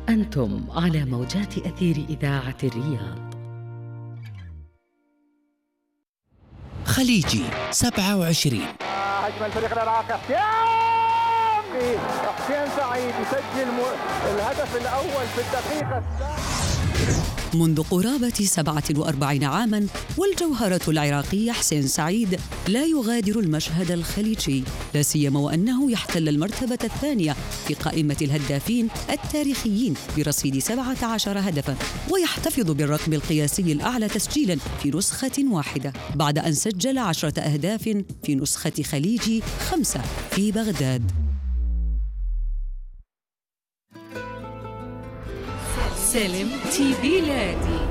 أنتم على موجات أثير إذاعة الرياض. خليجي 27. هجم الفريق العراقي، حسين سعيد يسجل الهدف الأول في الدقيقة السادسة. منذ قرابة 47 عاماً والجوهرة العراقية حسين سعيد لا يغادر المشهد الخليجي، لا سيما وأنه يحتل المرتبة الثانية في قائمة الهدافين التاريخيين برصيد 17 هدفاً، ويحتفظ بالرقم القياسي الأعلى تسجيلاً في نسخة واحدة بعد أن سجل 10 أهداف في نسخة خليجي 5 في بغداد. سلم تي في لادي.